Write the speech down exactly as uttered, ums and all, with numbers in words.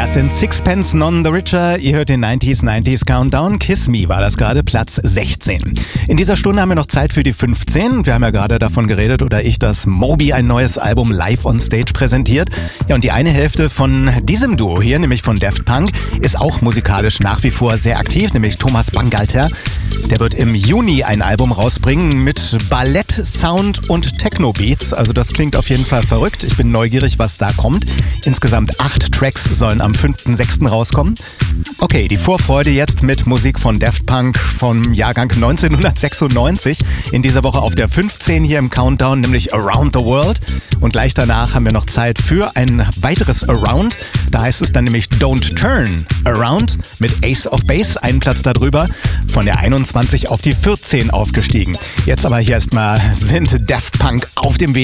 Das sind Sixpence None the Richer. Ihr hört den neunziger neunziger Countdown. Kiss Me war das gerade, Platz sechzehn. In dieser Stunde haben wir noch Zeit für die fünfzehn. Wir haben ja gerade davon geredet, oder ich, dass Moby ein neues Album live on stage präsentiert. Ja, und die eine Hälfte von diesem Duo hier, nämlich von Daft Punk, ist auch musikalisch nach wie vor sehr aktiv, nämlich Thomas Bangalter. Der wird im Juni ein Album rausbringen mit Ballett, Sound und Techno-Beats. Also das klingt auf jeden Fall verrückt. Ich bin neugierig, was da kommt. Insgesamt acht Tracks sollen am fünften sechsten rauskommen. Okay, die Vorfreude jetzt mit Musik von Daft Punk vom Jahrgang neunzehnhundertsechsundneunzig. In dieser Woche auf der fünfzehn hier im Countdown, nämlich Around the World. Und gleich danach haben wir noch Zeit für ein weiteres Around. Da heißt es dann nämlich Don't Turn Around mit Ace of Base, einen Platz darüber, von der einundzwanzig auf die vierzehn aufgestiegen. Jetzt aber hier erstmal sind Daft Punk auf dem Weg.